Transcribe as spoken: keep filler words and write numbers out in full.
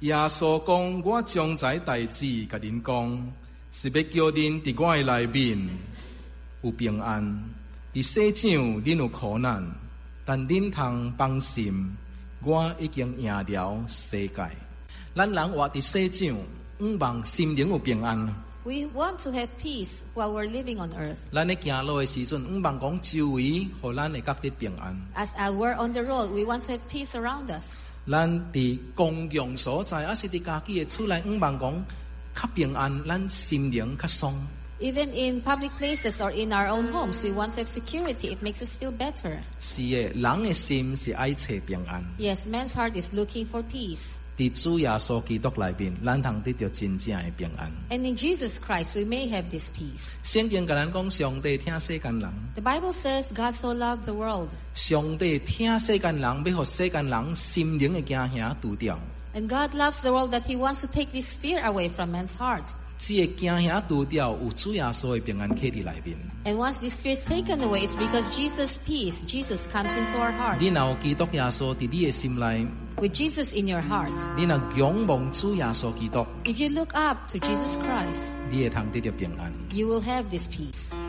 耶稣讲：我将这代志甲恁讲，是要叫恁伫我的内面有平安。伫世上恁有苦难，但恁通放心，我已经赢了世界。咱人活伫世上，毋望心灵有平安。 We want to have peace while we're living on earth. 咱咧行路的时阵，毋望讲周围互咱会觉得平安。 As we're on the road, we want to have peace around us. 咱伫公共所在，还是伫家己的厝内，毋望讲较平安，咱心灵较爽。 Even in public places or in our own homes, we want to have security. It makes us feel better. 是的，人的心是爱找平安。 Yes, man's heart is looking for peace. 伫主耶稣基督内面，咱通得到真正的平安。 And in Jesus Christ, we may have this peace. 圣经甲咱讲，上帝疼世间人。 The Bible says God so loved the world. 上帝疼世间人，要互世间人心灵的惊吓除掉。 And God loves the world that He wants to take this fear away from man's heart. 这个惊吓除掉，有主耶稣的平安起伫内面。 And once this fear is taken away, it's because Jesus' peace, Jesus comes into our heart. 你若有基督耶稣伫你的心内， With Jesus in your heart, 你若仰望主耶稣基督， if you look up to Jesus Christ, 你会通得到平安。 you will have this peace.